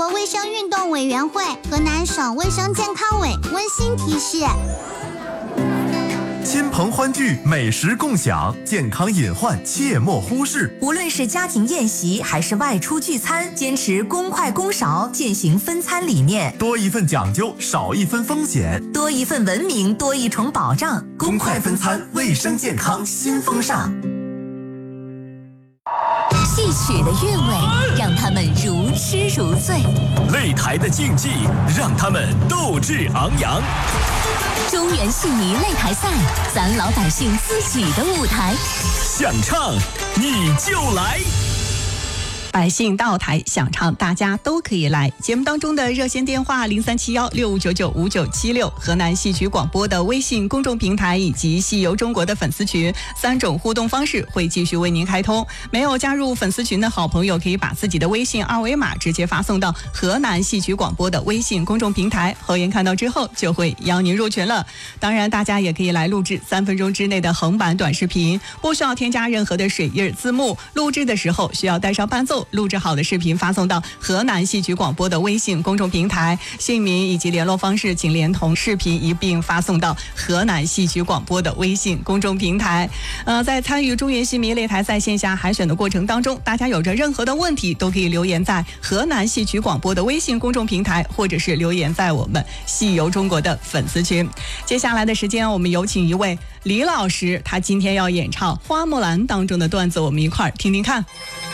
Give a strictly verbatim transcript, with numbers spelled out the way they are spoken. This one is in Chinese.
国卫生运动委员会、河南省卫生健康委温馨提示： 亲朋欢聚，美食共享，健康隐患切莫忽视。 无论是家庭宴席还是外出聚餐，坚持公筷公勺，践行分餐理念。 多一份讲究，少一分风险； 多一份文明，多一重保障。 公筷分餐，卫生健康新风尚。 戏曲的韵味让他们如痴如醉， 擂台的竞技让他们斗志昂扬。 中原戏迷擂台赛，咱老百姓自己的舞台。 想唱你就来， 百姓到台想唱，大家都可以来。节目当中的热线电话零三七幺六五九九五九七六，河南戏曲广播的微信公众平台以及戏游中国的粉丝群，三种互动方式会继续为您开通。没有加入粉丝群的好朋友，可以把自己的微信二维码直接发送到河南戏曲广播的微信公众平台，后援看到之后就会邀您入群了。当然，大家也可以来录制三分钟之内的横版短视频，不需要添加任何的水印字幕，录制的时候需要带上伴奏。录制好的视频发送到河南戏曲广播的微信公众平台，姓名以及联络方式请连同视频一并发送到河南戏曲广播的微信公众平台。呃，在参与中原戏迷擂台赛线下海选的过程当中，大家有着任何的问题都可以留言在河南戏曲广播的微信公众平台，或者是留言在我们戏游中国的粉丝群。接下来的时间，我们有请一位李老师，他今天要演唱《花木兰》当中的段子，我们一块儿听听看。